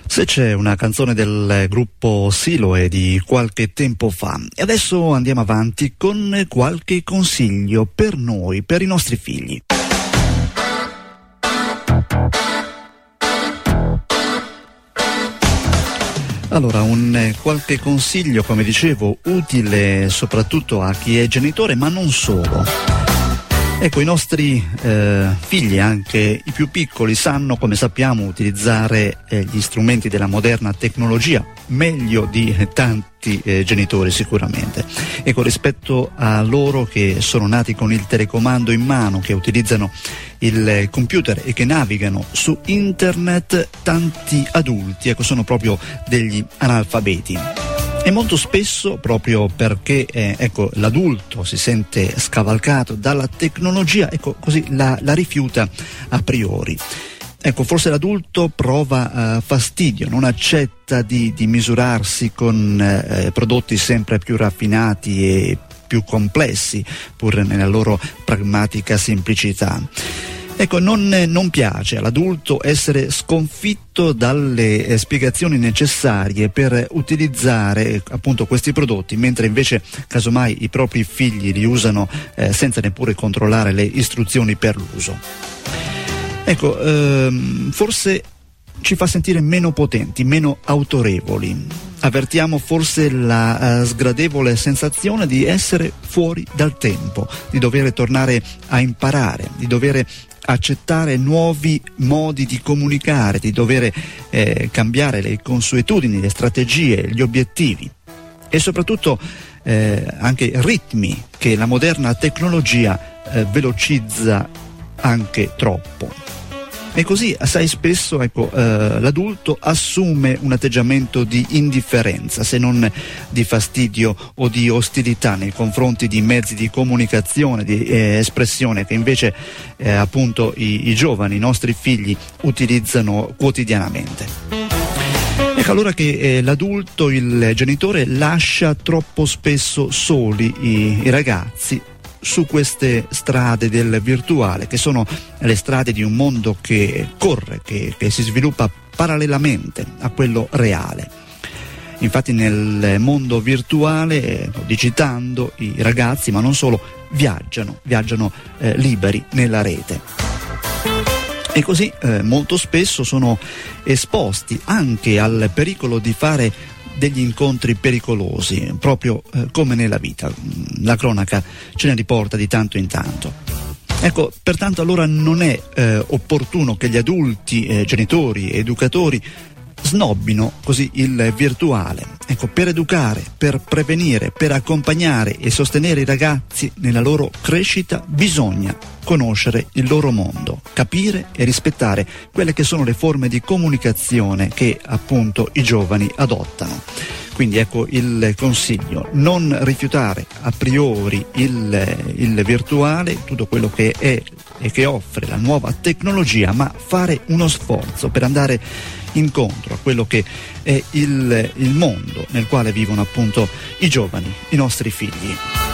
Se c'è una canzone del gruppo Siloe di qualche tempo fa. E adesso andiamo avanti con qualche consiglio per noi, per i nostri figli. Allora, qualche consiglio, come dicevo, utile soprattutto a chi è genitore, ma non solo. Ecco, i nostri figli, anche i più piccoli, sanno, come sappiamo, utilizzare gli strumenti della moderna tecnologia meglio di tanti genitori sicuramente. Ecco, rispetto a loro che sono nati con il telecomando in mano, che utilizzano il computer e che navigano su internet, tanti adulti, ecco, sono proprio degli analfabeti. E molto spesso, proprio perché l'adulto si sente scavalcato dalla tecnologia, ecco, così la rifiuta a priori. Ecco, forse l'adulto prova fastidio, non accetta di misurarsi con prodotti sempre più raffinati e più complessi, pur nella loro pragmatica semplicità. Ecco, non piace all'adulto essere sconfitto dalle spiegazioni necessarie per utilizzare appunto questi prodotti, mentre invece casomai i propri figli li usano senza neppure controllare le istruzioni per l'uso. Ecco, forse ci fa sentire meno potenti, meno autorevoli. Avvertiamo forse la sgradevole sensazione di essere fuori dal tempo, di dover tornare a imparare, di dover accettare nuovi modi di comunicare, di dover cambiare le consuetudini, le strategie, gli obiettivi e soprattutto anche ritmi che la moderna tecnologia velocizza anche troppo. E così assai spesso l'adulto assume un atteggiamento di indifferenza, se non di fastidio o di ostilità nei confronti di mezzi di comunicazione, di espressione che invece appunto i giovani, i nostri figli, utilizzano quotidianamente. Ecco allora che l'adulto, il genitore, lascia troppo spesso soli i ragazzi su queste strade del virtuale, che sono le strade di un mondo che corre, che si sviluppa parallelamente a quello reale. Infatti nel mondo virtuale, digitando, i ragazzi, ma non solo, viaggiano liberi nella rete. E così molto spesso sono esposti anche al pericolo di fare degli incontri pericolosi, proprio come nella vita. La cronaca ce ne riporta di tanto in tanto. Ecco, pertanto allora non è opportuno che gli adulti, genitori, educatori snobbino così il virtuale. Ecco, per educare, per prevenire, per accompagnare e sostenere i ragazzi nella loro crescita bisogna conoscere il loro mondo, capire e rispettare quelle che sono le forme di comunicazione che appunto i giovani adottano. Quindi ecco il consiglio: non rifiutare a priori il virtuale, tutto quello che è e che offre la nuova tecnologia, ma fare uno sforzo per andare incontro a quello che è il mondo nel quale vivono appunto i giovani, i nostri figli.